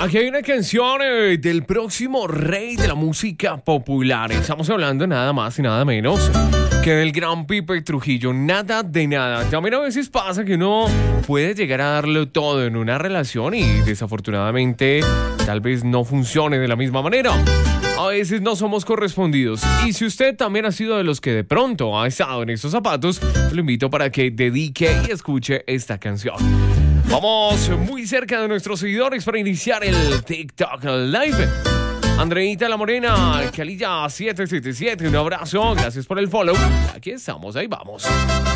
Aquí hay una canción del próximo rey de la música popular. Estamos hablando nada más y nada menos que del gran Pipe Trujillo. Nada de nada. También a veces pasa que uno puede llegar a darlo todo en una relación y desafortunadamente tal vez no funcione de la misma manera. A veces no somos correspondidos. Y si usted también ha sido de los que de pronto ha estado en estos zapatos, lo invito para que dedique y escuche esta canción. Vamos muy cerca de nuestros seguidores para iniciar el TikTok Live. Andreita La Morena, Calilla 777, un abrazo, gracias por el follow. Aquí estamos, ahí vamos.